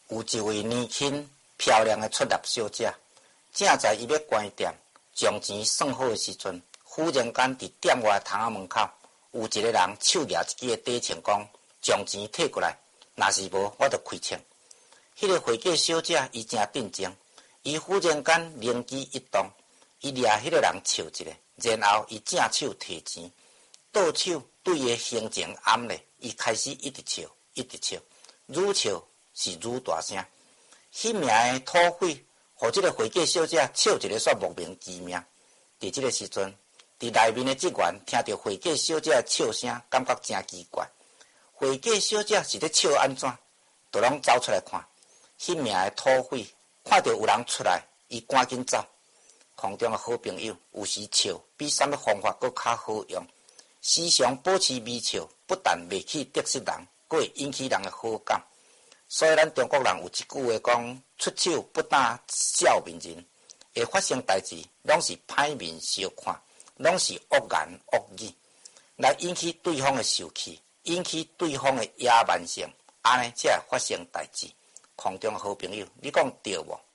有一位年轻漂亮的出入小姐，正在伊要关店，将钱算好的时阵，忽然间伫店外窗仔门口，有一个人手举一支的底枪，讲将钱摕过来，若是无我就开枪。迄个会计小姐伊真镇静，伊忽然间灵机一动，伊掠迄个人笑一下，然后伊正手摕钱，倒手对伊的行程暗咧，伊开始一直笑，一直笑，愈笑是愈大声。迄名的土匪，互即个会计小姐笑一个煞莫名其妙。伫即个时阵，伫内面的职员听到会计小姐的笑声，感觉真奇怪。会计小姐是咧笑安怎？就拢走出来看。迄名的土匪看到有人出来，伊赶紧走。空中的好朋友，有时笑比啥物方法搁较好用。时常保持微笑，不但袂去得失人，佫会引起人的好感。所以咱中国人有一句话讲：出手不打笑面人，会发生代志，拢是歹面相看，拢是恶言恶语，来引起对方的受气，引起对方的野蛮性，安尼才会发生代志。空中的好朋友，你讲对无？